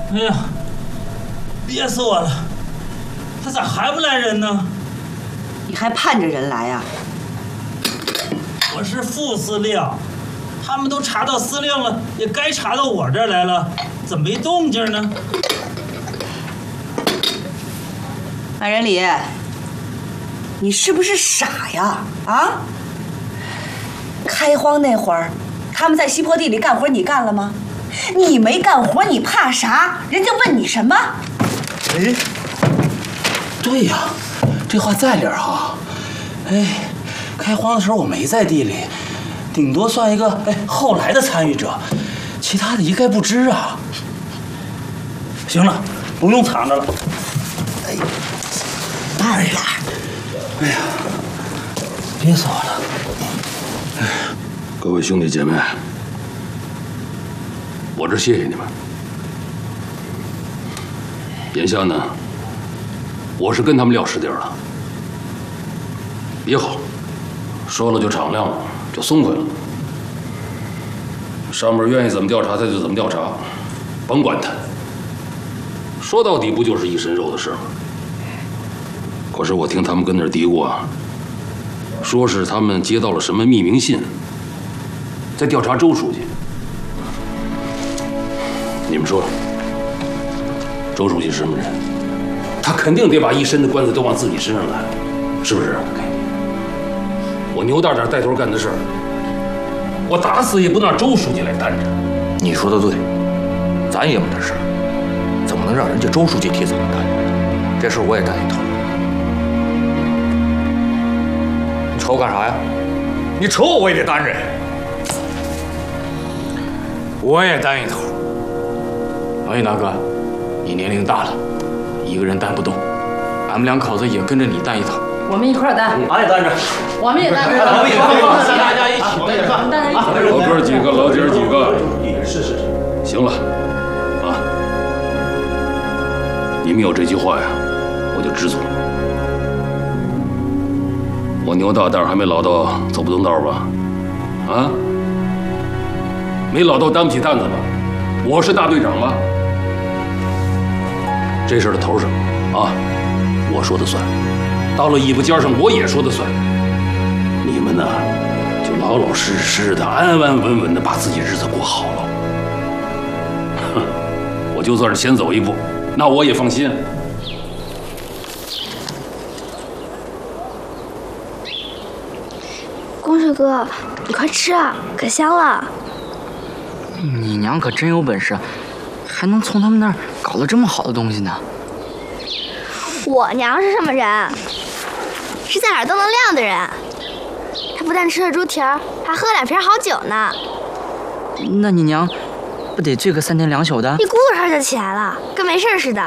哎呀，憋死我了！他咋还不来人呢？ 你还盼着人来呀？ 我是副司令，他们都查到司令了，也该查到我这儿来了，怎么没动静呢？ 满人礼，你是不是傻呀？啊？开荒那会儿，他们在西坡地里干活，你干了吗？你没干活，你怕啥？人家问你什么？ 哎，对呀，这话在理儿哈。哎，开荒的时候我没在地里，顶多算一个后来的参与者，其他的一概不知啊。行了，不用藏着了。哎，慢点。哎呀，憋死我了。 哎，各位兄弟姐妹，我这谢谢你们。眼下呢，我是跟他们撂实底了，也好，说了就敞亮了，就松快了。上面愿意怎么调查他就怎么调查，甭管他。说到底不就是一身肉的事吗？可是我听他们跟那儿嘀咕啊，说是他们接到了什么匿名信，在调查周书记。你们说，周书记是什么人？他肯定得把一身的官司都往自己身上揽，是不是？我牛大点带头干的事儿，我打死也不能让周书记来担着。 你说的对，咱爷们的事儿，怎么能让人家周书记替咱们担？这事我也担一头。你瞅我干啥呀？你瞅我也得担着。 我也担一头。王毅大哥，你年龄大了，一个人担不动，俺们两口子也跟着你担一头。 我们一块儿担， 俺也担着， 我们也担着， 我们也担着， 大家一起，大家一起。 老哥几个，老姐儿几个，是，行了，啊，你们有这句话呀，我就知足了。我牛大蛋还没老到走不动道吧？啊，没老到担不起担子吧？我是大队长吧？这事儿的头上，啊，我说的算。到了尾巴尖上，我也说的算。你们呢，就老老实实的、安安稳稳的把自己日子过好了。哼，我就算是先走一步，那我也放心。 光水哥，你快吃啊，可香了。 你娘可真有本事，还能从他们那儿搞到这么好的东西呢。 我娘是什么人？是在哪儿都能亮的人。她不但吃了猪蹄儿，还喝2瓶好酒呢。 那你娘不得醉个3天2宿的？ 一咕噜上就起来了，跟没事似的。